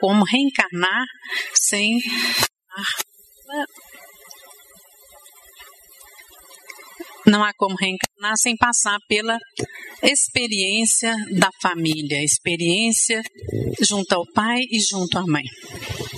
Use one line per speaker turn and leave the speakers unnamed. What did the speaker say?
como reencarnar sem passar pela experiência da família, experiência junto ao pai e junto à mãe.